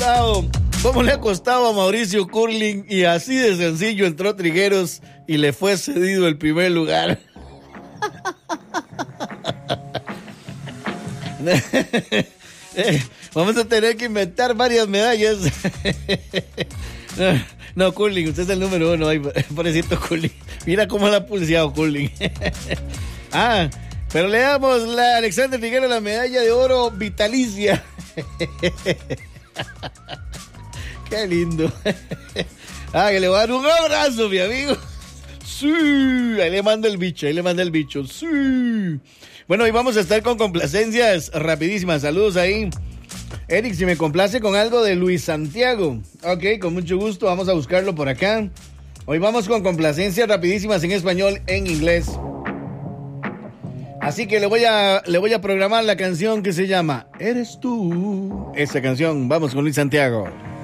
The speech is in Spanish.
le ha costado a Mauricio Curling? Y así de sencillo entró Trigueros y le fue cedido el primer lugar. Vamos a tener que inventar varias medallas. No, Curling, usted es el número 1. Ay, pobrecito Curling. Mira cómo la ha pulseado Curling. Pero le damos a Alexander Trigueros la medalla de oro vitalicia. Qué lindo. Que le voy a dar un abrazo, mi amigo. Sí, ahí le manda el bicho, sí. Bueno, hoy vamos a estar con complacencias rapidísimas. Saludos ahí. Eric, si me complace con algo de Luis Santiago. Ok, con mucho gusto, vamos a buscarlo por acá. Hoy vamos con complacencias rapidísimas en español, en inglés. Así que le voy a programar la canción que se llama Eres tú. Esa canción, vamos con Luis Santiago.